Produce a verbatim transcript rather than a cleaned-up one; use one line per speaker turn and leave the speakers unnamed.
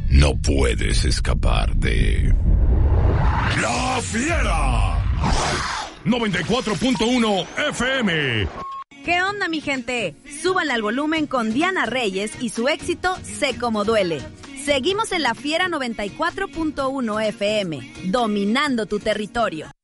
No puedes escapar de... ¡La Fiera! noventa y cuatro punto uno F M.
¿Qué onda, mi gente? Súbanle al volumen con Diana Reyes y su éxito Sé Cómo Duele. Seguimos en La Fiera noventa y cuatro punto uno F M, dominando tu territorio.